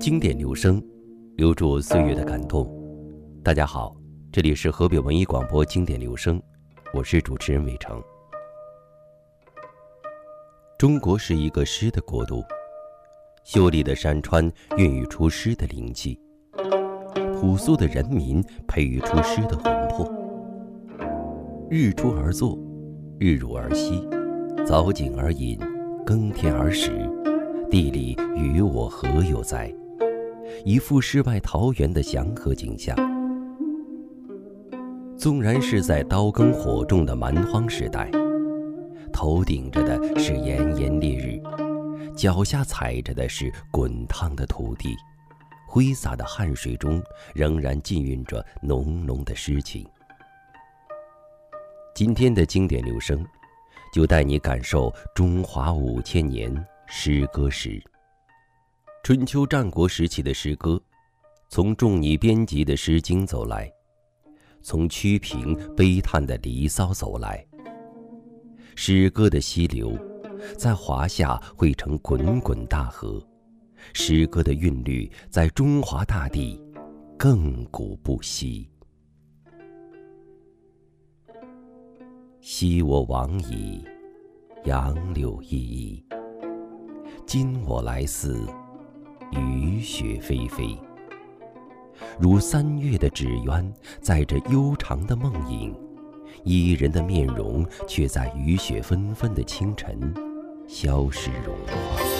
经典留声，留住岁月的感动。大家好，这里是河北文艺广播经典留声，我是主持人伟成。中国是一个诗的国度，秀丽的山川孕育出诗的灵气，朴素的人民培育出诗的魂魄。日出而作，日入而息，早景而饮，耕田而食，地里与我何有哉？一副世外桃源的祥和景象。纵然是在刀耕火种的蛮荒时代，头顶着的是炎炎烈日，脚下踩着的是滚烫的土地，挥洒的汗水中仍然浸蕴着浓浓的诗情。今天的经典留声，就带你感受中华5000年诗歌史。春秋战国时期的诗歌，从仲尼编辑的《诗经》走来，从屈平悲叹的《离骚》走来。诗歌的溪流，在华夏汇成滚滚大河，诗歌的韵律在中华大地亘古不息。昔我往矣，杨柳依依，今我来思，雨雪霏霏。如3月的纸鸢，载着悠长的梦影，伊人的面容却在雨雪纷纷的清晨消失融化。